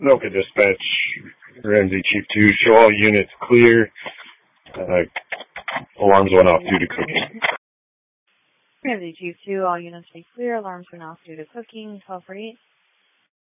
Noka Dispatch, Ramsey Chief 2, show all units clear. Alarms went off due to cooking. Ramsey Chief 2, all units be clear. Alarms went off due to cooking. 1248.